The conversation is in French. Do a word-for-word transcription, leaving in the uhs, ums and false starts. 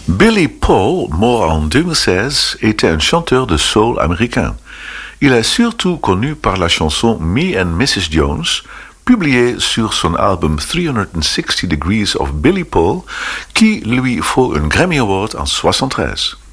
Billy Paul, mort en deux mille seize, était un chanteur de soul américain. Il est surtout connu par la chanson Me and missus Jones, publiée sur son album three hundred sixty Degrees of Billy Paul, qui lui faut un Grammy Award en soixante-treize.